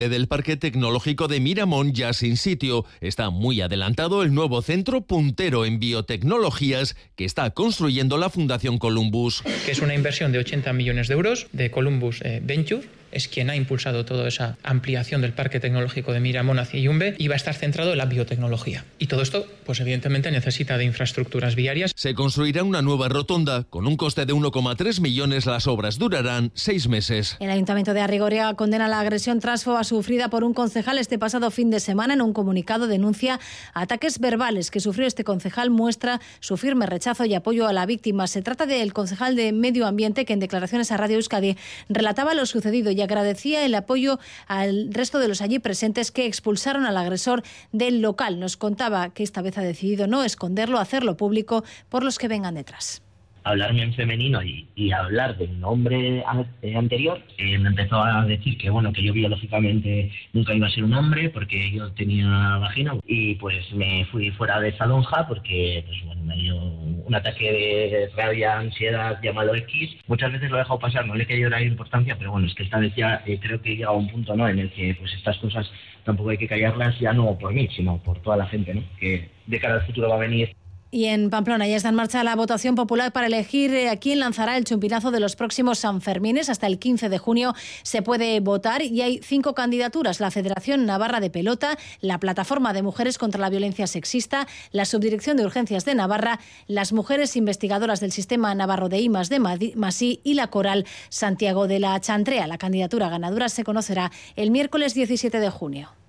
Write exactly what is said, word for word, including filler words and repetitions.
Del Parque Tecnológico de Miramón ya sin sitio. Está muy adelantado el nuevo centro puntero en biotecnologías que está construyendo la Fundación Columbus. Que es una inversión de ochenta millones de euros de Columbus eh, Venture. Es quien ha impulsado toda esa ampliación del Parque Tecnológico de Miramón hacia Yumbe y va a estar centrado en la biotecnología. Y todo esto, pues evidentemente necesita de infraestructuras viarias. Se construirá una nueva rotonda con un coste de uno coma tres millones. Las obras durarán seis meses. El Ayuntamiento de Arrigorriaga condena la agresión transfoba sufrida por un concejal este pasado fin de semana. En un comunicado denuncia ataques verbales que sufrió este concejal, muestra su firme rechazo y apoyo a la víctima. Se trata del concejal de Medio Ambiente que en declaraciones a Radio Euskadi relataba lo sucedido y agradecía el apoyo al resto de los allí presentes que expulsaron al agresor del local. Nos contaba que esta vez ha decidido no esconderlo, hacerlo público por los que vengan detrás. Hablarme en femenino y, y hablar del nombre anterior, eh, me empezó a decir que bueno que yo biológicamente nunca iba a ser un hombre porque yo tenía vagina, y pues me fui fuera de esa lonja porque pues bueno me dio un ataque de rabia, ansiedad, llámalo X. Muchas veces lo he dejado pasar, no le he querido dar importancia, pero bueno, es que esta vez ya eh, creo que he llegado a un punto, ¿no?, en el que pues estas cosas tampoco hay que callarlas, ya no por mí, sino por toda la gente, ¿no?, que de cara al futuro va a venir. Y en Pamplona ya está en marcha la votación popular para elegir a quién lanzará el chumpinazo de los próximos Sanfermines. Hasta el quince de junio se puede votar y hay cinco candidaturas: la Federación Navarra de Pelota, la Plataforma de Mujeres contra la Violencia Sexista, la Subdirección de Urgencias de Navarra, las Mujeres Investigadoras del Sistema Navarro de I más D más I y la Coral Santiago de la Chantrea. La candidatura ganadora se conocerá el miércoles diecisiete de junio.